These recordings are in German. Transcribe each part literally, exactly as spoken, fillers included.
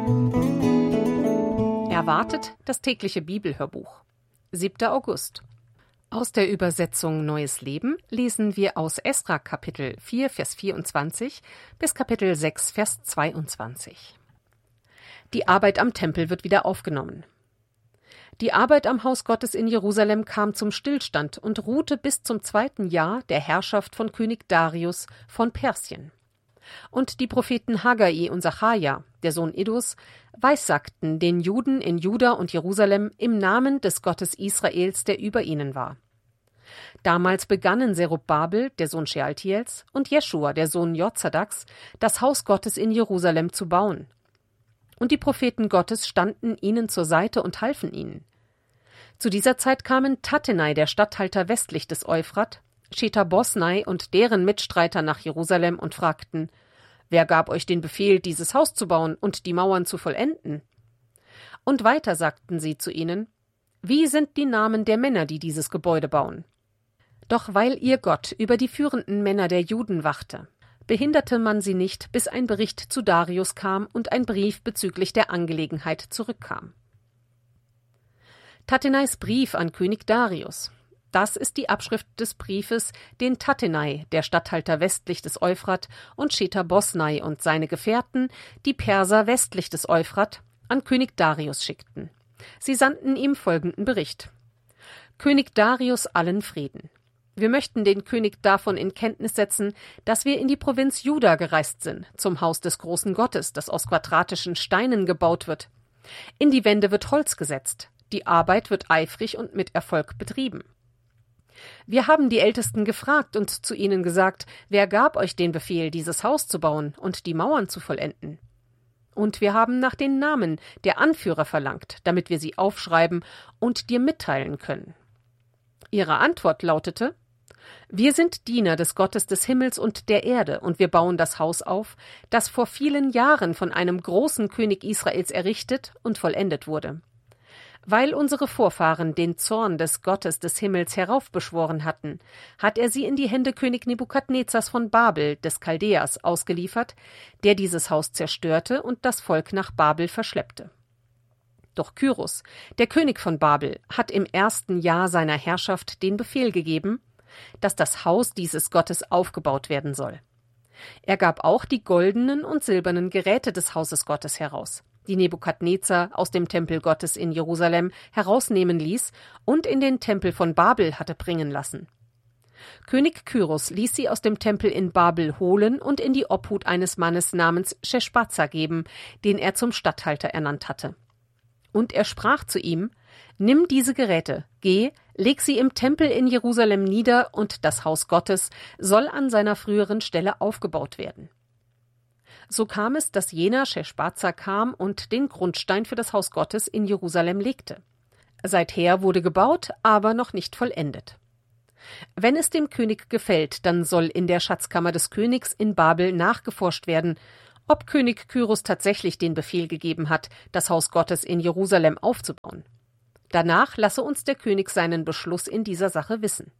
Erwartet das tägliche Bibelhörbuch. siebter August. Aus der Übersetzung Neues Leben lesen wir aus Esra Kapitel vier, Vers vierundzwanzig bis Kapitel sechs, Vers zweiundzwanzig. Die Arbeit am Tempel wird wieder aufgenommen. Die Arbeit am Haus Gottes in Jerusalem kam zum Stillstand und ruhte bis zum zweiten Jahr der Herrschaft von König Darius von Persien. Und die Propheten Haggai und Sacharja, der Sohn Iddos, weissagten den Juden in Juda und Jerusalem im Namen des Gottes Israels, der über ihnen war. Damals begannen Zerubabel, der Sohn Shealtiels, und Jeschua, der Sohn Jozadaks, das Haus Gottes in Jerusalem zu bauen. Und die Propheten Gottes standen ihnen zur Seite und halfen ihnen. Zu dieser Zeit kamen Tattenai, der Statthalter westlich des Euphrat, Shetha-Bosnai und deren Mitstreiter nach Jerusalem und fragten: Wer gab euch den Befehl, dieses Haus zu bauen und die Mauern zu vollenden? Und weiter sagten sie zu ihnen: Wie sind die Namen der Männer, die dieses Gebäude bauen? Doch weil ihr Gott über die führenden Männer der Juden wachte, behinderte man sie nicht, bis ein Bericht zu Darius kam und ein Brief bezüglich der Angelegenheit zurückkam. Tattenais Brief an König Darius. Das ist die Abschrift des Briefes, den Tattenai, der Statthalter westlich des Euphrat, und Shetha-Bosnai und seine Gefährten, die Perser westlich des Euphrat, an König Darius schickten. Sie sandten ihm folgenden Bericht: König Darius, allen Frieden. Wir möchten den König davon in Kenntnis setzen, dass wir in die Provinz Juda gereist sind, zum Haus des großen Gottes, das aus quadratischen Steinen gebaut wird. In die Wände wird Holz gesetzt. Die Arbeit wird eifrig und mit Erfolg betrieben. Wir haben die Ältesten gefragt und zu ihnen gesagt: Wer gab euch den Befehl, dieses Haus zu bauen und die Mauern zu vollenden? Und wir haben nach den Namen der Anführer verlangt, damit wir sie aufschreiben und dir mitteilen können. Ihre Antwort lautete: Wir sind Diener des Gottes des Himmels und der Erde, und wir bauen das Haus auf, das vor vielen Jahren von einem großen König Israels errichtet und vollendet wurde. Weil unsere Vorfahren den Zorn des Gottes des Himmels heraufbeschworen hatten, hat er sie in die Hände König Nebukadnezars von Babel, des Chaldäers, ausgeliefert, der dieses Haus zerstörte und das Volk nach Babel verschleppte. Doch Kyros, der König von Babel, hat im ersten Jahr seiner Herrschaft den Befehl gegeben, dass das Haus dieses Gottes aufgebaut werden soll. Er gab auch die goldenen und silbernen Geräte des Hauses Gottes heraus, die Nebukadnezar aus dem Tempel Gottes in Jerusalem herausnehmen ließ und in den Tempel von Babel hatte bringen lassen. König Kyros ließ sie aus dem Tempel in Babel holen und in die Obhut eines Mannes namens Sheshbazzar geben, den er zum Statthalter ernannt hatte. Und er sprach zu ihm: Nimm diese Geräte, geh, leg sie im Tempel in Jerusalem nieder, und das Haus Gottes soll an seiner früheren Stelle aufgebaut werden. So kam es, dass jener Sheshbazzar kam und den Grundstein für das Haus Gottes in Jerusalem legte. Seither wurde gebaut, aber noch nicht vollendet. Wenn es dem König gefällt, dann soll in der Schatzkammer des Königs in Babel nachgeforscht werden, ob König Kyros tatsächlich den Befehl gegeben hat, das Haus Gottes in Jerusalem aufzubauen. Danach lasse uns der König seinen Beschluss in dieser Sache wissen.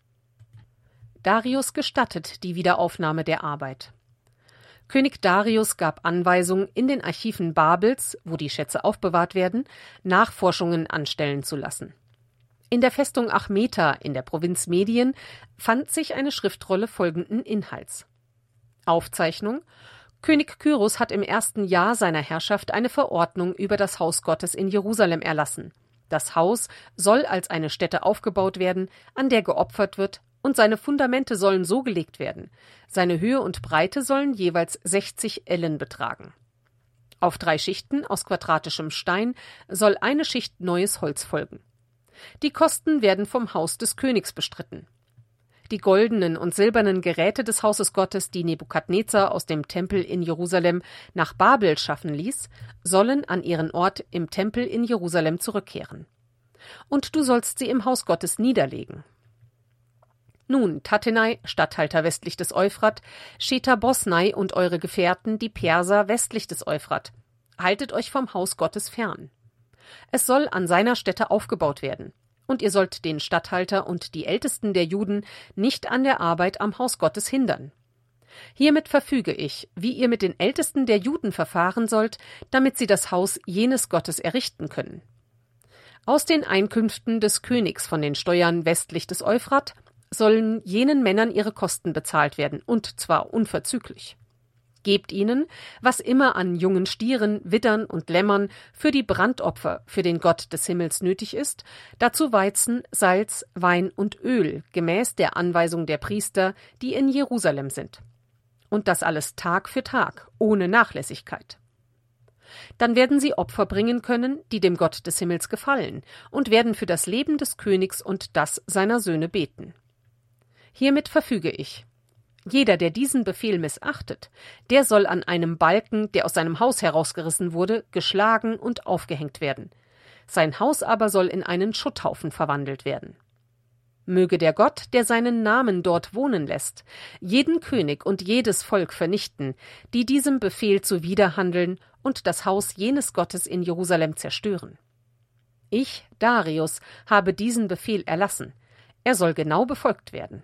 Darius gestattet die Wiederaufnahme der Arbeit. König Darius gab Anweisung, in den Archiven Babels, wo die Schätze aufbewahrt werden, Nachforschungen anstellen zu lassen. In der Festung Achmeta in der Provinz Medien fand sich eine Schriftrolle folgenden Inhalts. Aufzeichnung: König Kyros hat im ersten Jahr seiner Herrschaft eine Verordnung über das Haus Gottes in Jerusalem erlassen. Das Haus soll als eine Stätte aufgebaut werden, an der geopfert wird, und seine Fundamente sollen so gelegt werden. Seine Höhe und Breite sollen jeweils sechzig Ellen betragen. Auf drei Schichten aus quadratischem Stein soll eine Schicht neues Holz folgen. Die Kosten werden vom Haus des Königs bestritten. Die goldenen und silbernen Geräte des Hauses Gottes, die Nebukadnezar aus dem Tempel in Jerusalem nach Babel schaffen ließ, sollen an ihren Ort im Tempel in Jerusalem zurückkehren. Und du sollst sie im Haus Gottes niederlegen. Nun, Tattenai, Statthalter westlich des Euphrat, Shetha-Bosnai und eure Gefährten, die Perser westlich des Euphrat, haltet euch vom Haus Gottes fern. Es soll an seiner Stätte aufgebaut werden. Und ihr sollt den Statthalter und die Ältesten der Juden nicht an der Arbeit am Haus Gottes hindern. Hiermit verfüge ich, wie ihr mit den Ältesten der Juden verfahren sollt, damit sie das Haus jenes Gottes errichten können. Aus den Einkünften des Königs von den Steuern westlich des Euphrat sollen jenen Männern ihre Kosten bezahlt werden, und zwar unverzüglich. Gebt ihnen, was immer an jungen Stieren, Widdern und Lämmern für die Brandopfer für den Gott des Himmels nötig ist, dazu Weizen, Salz, Wein und Öl, gemäß der Anweisung der Priester, die in Jerusalem sind. Und das alles Tag für Tag, ohne Nachlässigkeit. Dann werden sie Opfer bringen können, die dem Gott des Himmels gefallen, und werden für das Leben des Königs und das seiner Söhne beten. Hiermit verfüge ich: Jeder, der diesen Befehl missachtet, der soll an einem Balken, der aus seinem Haus herausgerissen wurde, geschlagen und aufgehängt werden. Sein Haus aber soll in einen Schutthaufen verwandelt werden. Möge der Gott, der seinen Namen dort wohnen lässt, jeden König und jedes Volk vernichten, die diesem Befehl zuwiderhandeln und das Haus jenes Gottes in Jerusalem zerstören. Ich, Darius, habe diesen Befehl erlassen. Er soll genau befolgt werden.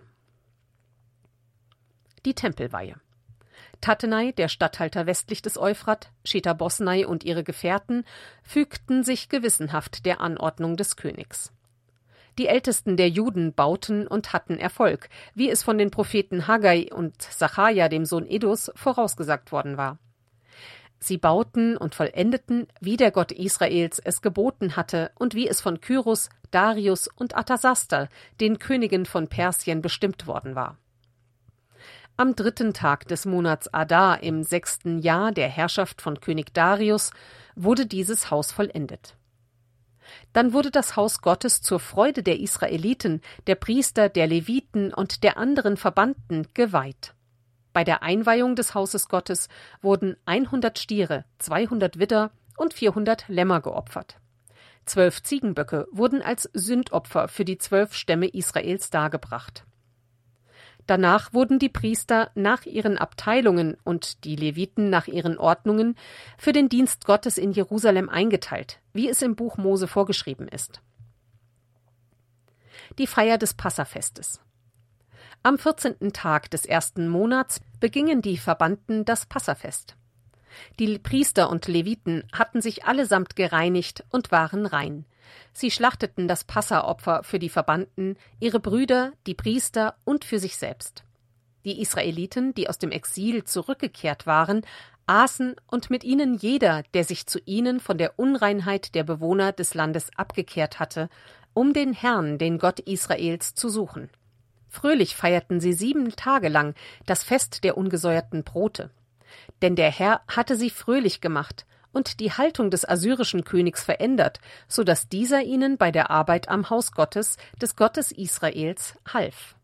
Die Tempelweihe. Tattenai, der Statthalter westlich des Euphrat, Shetha-Bosnai und ihre Gefährten fügten sich gewissenhaft der Anordnung des Königs. Die Ältesten der Juden bauten und hatten Erfolg, wie es von den Propheten Haggai und Sacharja, dem Sohn Iddos, vorausgesagt worden war. Sie bauten und vollendeten, wie der Gott Israels es geboten hatte und wie es von Kyros, Darius und Artasasta, den Königen von Persien, bestimmt worden war. Am dritten Tag des Monats Adar im sechsten Jahr der Herrschaft von König Darius wurde dieses Haus vollendet. Dann wurde das Haus Gottes zur Freude der Israeliten, der Priester, der Leviten und der anderen Verbannten geweiht. Bei der Einweihung des Hauses Gottes wurden hundert Stiere, zweihundert Widder und vierhundert Lämmer geopfert. Zwölf Ziegenböcke wurden als Sündopfer für die zwölf Stämme Israels dargebracht. Danach wurden die Priester nach ihren Abteilungen und die Leviten nach ihren Ordnungen für den Dienst Gottes in Jerusalem eingeteilt, wie es im Buch Mose vorgeschrieben ist. Die Feier des Passafestes. Am vierzehnten Tag des ersten Monats begingen die Verbannten das Passafest. Die Priester und Leviten hatten sich allesamt gereinigt und waren rein. Sie schlachteten das Passaopfer für die Verbannten, ihre Brüder, die Priester und für sich selbst. Die Israeliten, die aus dem Exil zurückgekehrt waren, aßen und mit ihnen jeder, der sich zu ihnen von der Unreinheit der Bewohner des Landes abgekehrt hatte, um den Herrn, den Gott Israels, zu suchen. Fröhlich feierten sie sieben Tage lang das Fest der ungesäuerten Brote. Denn der Herr hatte sie fröhlich gemacht und die Haltung des assyrischen Königs verändert, so dass dieser ihnen bei der Arbeit am Haus Gottes, des Gottes Israels, half.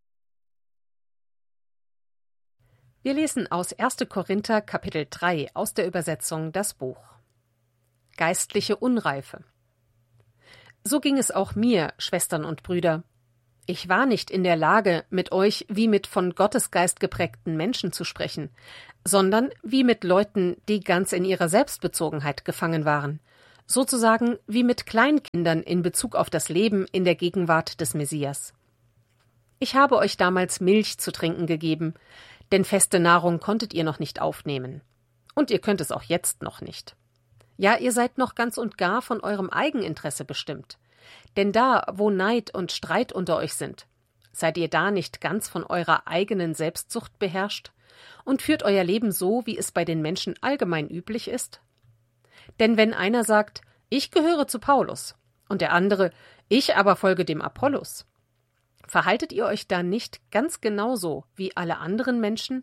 Wir lesen aus erster Korinther Kapitel drei aus der Übersetzung Das Buch. Geistliche Unreife. So ging es auch mir, Schwestern und Brüder. Ich war nicht in der Lage, mit euch wie mit von Gottesgeist geprägten Menschen zu sprechen, sondern wie mit Leuten, die ganz in ihrer Selbstbezogenheit gefangen waren, sozusagen wie mit Kleinkindern in Bezug auf das Leben in der Gegenwart des Messias. Ich habe euch damals Milch zu trinken gegeben, denn feste Nahrung konntet ihr noch nicht aufnehmen. Und ihr könnt es auch jetzt noch nicht. Ja, ihr seid noch ganz und gar von eurem Eigeninteresse bestimmt. Denn da, wo Neid und Streit unter euch sind, seid ihr da nicht ganz von eurer eigenen Selbstsucht beherrscht und führt euer Leben so, wie es bei den Menschen allgemein üblich ist? Denn wenn einer sagt, ich gehöre zu Paulus, und der andere, ich aber folge dem Apollos, verhaltet ihr euch da nicht ganz genauso wie alle anderen Menschen?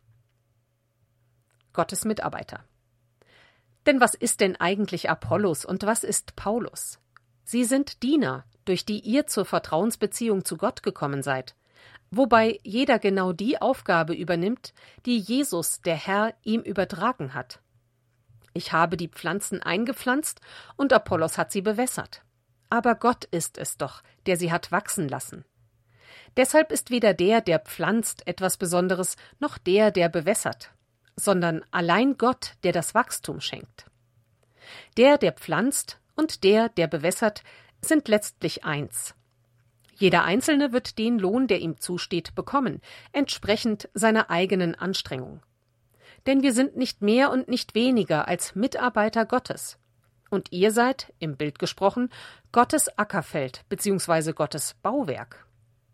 Gottes Mitarbeiter. Denn was ist denn eigentlich Apollos und was ist Paulus? Sie sind Diener, durch die ihr zur Vertrauensbeziehung zu Gott gekommen seid, wobei jeder genau die Aufgabe übernimmt, die Jesus, der Herr, ihm übertragen hat. Ich habe die Pflanzen eingepflanzt und Apollos hat sie bewässert. Aber Gott ist es doch, der sie hat wachsen lassen. Deshalb ist weder der, der pflanzt, etwas Besonderes, noch der, der bewässert, sondern allein Gott, der das Wachstum schenkt. Der, der pflanzt, und der, der bewässert, sind letztlich eins. Jeder Einzelne wird den Lohn, der ihm zusteht, bekommen, entsprechend seiner eigenen Anstrengung. Denn wir sind nicht mehr und nicht weniger als Mitarbeiter Gottes. Und ihr seid, im Bild gesprochen, Gottes Ackerfeld bzw. Gottes Bauwerk.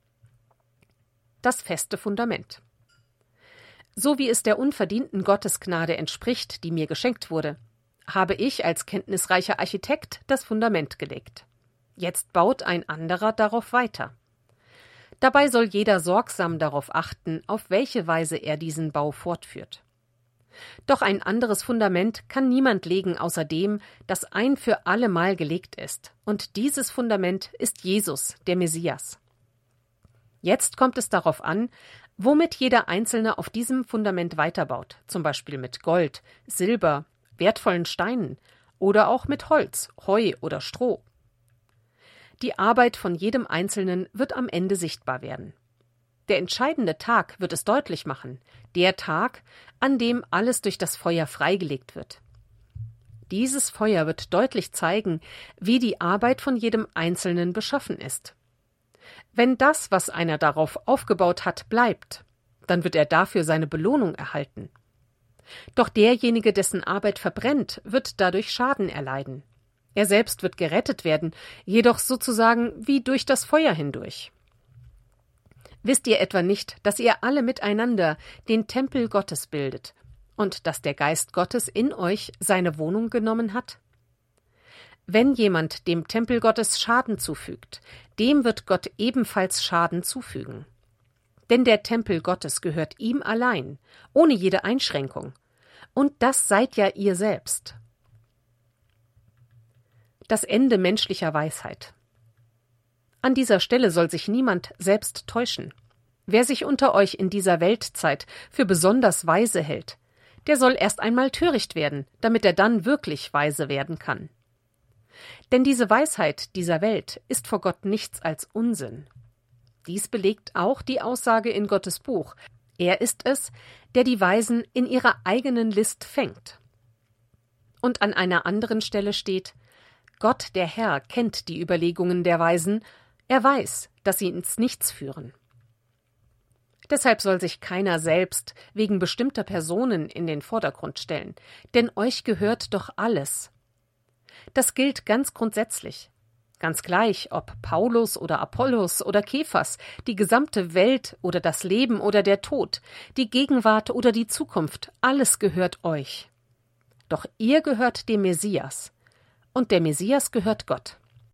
Das feste Fundament. So wie es der unverdienten Gottesgnade entspricht, die mir geschenkt wurde, habe ich als kenntnisreicher Architekt das Fundament gelegt. Jetzt baut ein anderer darauf weiter. Dabei soll jeder sorgsam darauf achten, auf welche Weise er diesen Bau fortführt. Doch ein anderes Fundament kann niemand legen außer dem, das ein für allemal gelegt ist. Und dieses Fundament ist Jesus, der Messias. Jetzt kommt es darauf an, womit jeder Einzelne auf diesem Fundament weiterbaut, zum Beispiel mit Gold, Silber, wertvollen Steinen oder auch mit Holz, Heu oder Stroh. Die Arbeit von jedem Einzelnen wird am Ende sichtbar werden. Der entscheidende Tag wird es deutlich machen, der Tag, an dem alles durch das Feuer freigelegt wird. Dieses Feuer wird deutlich zeigen, wie die Arbeit von jedem Einzelnen beschaffen ist. Wenn das, was einer darauf aufgebaut hat, bleibt, dann wird er dafür seine Belohnung erhalten. Doch derjenige, dessen Arbeit verbrennt, wird dadurch Schaden erleiden. Er selbst wird gerettet werden, jedoch sozusagen wie durch das Feuer hindurch. Wisst ihr etwa nicht, dass ihr alle miteinander den Tempel Gottes bildet und dass der Geist Gottes in euch seine Wohnung genommen hat? Wenn jemand dem Tempel Gottes Schaden zufügt, dem wird Gott ebenfalls Schaden zufügen. Denn der Tempel Gottes gehört ihm allein, ohne jede Einschränkung. Und das seid ja ihr selbst. Das Ende menschlicher Weisheit. An dieser Stelle soll sich niemand selbst täuschen. Wer sich unter euch in dieser Weltzeit für besonders weise hält, der soll erst einmal töricht werden, damit er dann wirklich weise werden kann. Denn diese Weisheit dieser Welt ist vor Gott nichts als Unsinn. Dies belegt auch die Aussage in Gottes Buch. Er ist es, der die Weisen in ihrer eigenen List fängt. Und an einer anderen Stelle steht: Gott, der Herr, kennt die Überlegungen der Weisen, er weiß, dass sie ins Nichts führen. Deshalb soll sich keiner selbst wegen bestimmter Personen in den Vordergrund stellen, denn euch gehört doch alles. Das gilt ganz grundsätzlich. Ganz gleich, ob Paulus oder Apollos oder Kephas, die gesamte Welt oder das Leben oder der Tod, die Gegenwart oder die Zukunft, alles gehört euch. Doch ihr gehört dem Messias, und der Messias gehört Gott.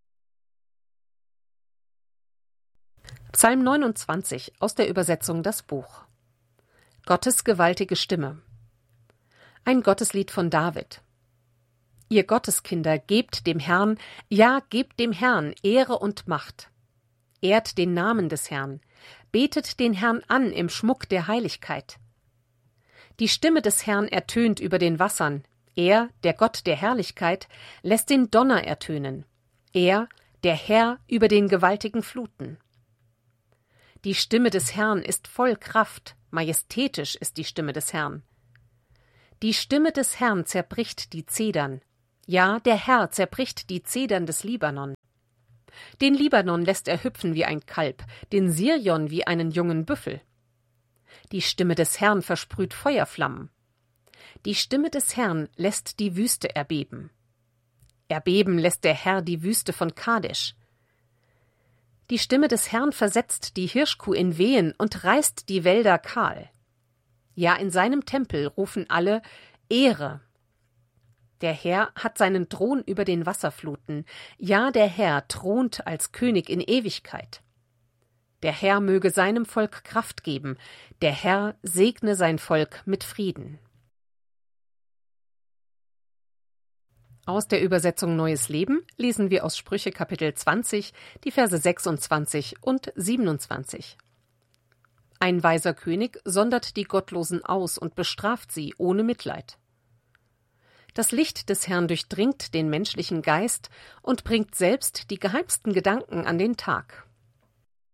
Psalm neunundzwanzig aus der Übersetzung Das Buch. Gottes gewaltige Stimme. Ein Gotteslied von David. Ihr Gotteskinder, gebt dem Herrn, ja, gebt dem Herrn Ehre und Macht. Ehrt den Namen des Herrn, betet den Herrn an im Schmuck der Heiligkeit. Die Stimme des Herrn ertönt über den Wassern, er, der Gott der Herrlichkeit, lässt den Donner ertönen, er, der Herr über den gewaltigen Fluten. Die Stimme des Herrn ist voll Kraft, majestätisch ist die Stimme des Herrn. Die Stimme des Herrn zerbricht die Zedern. Ja, der Herr zerbricht die Zedern des Libanon. Den Libanon lässt er hüpfen wie ein Kalb, den Sirion wie einen jungen Büffel. Die Stimme des Herrn versprüht Feuerflammen. Die Stimme des Herrn lässt die Wüste erbeben. Erbeben lässt der Herr die Wüste von Kadesh. Die Stimme des Herrn versetzt die Hirschkuh in Wehen und reißt die Wälder kahl. Ja, in seinem Tempel rufen alle Ehre. Der Herr hat seinen Thron über den Wasserfluten. Ja, der Herr thront als König in Ewigkeit. Der Herr möge seinem Volk Kraft geben. Der Herr segne sein Volk mit Frieden. Aus der Übersetzung Neues Leben lesen wir aus Sprüche Kapitel zwanzig, die Verse sechsundzwanzig und siebenundzwanzig. Ein weiser König sondert die Gottlosen aus und bestraft sie ohne Mitleid. Das Licht des Herrn durchdringt den menschlichen Geist und bringt selbst die geheimsten Gedanken an den Tag.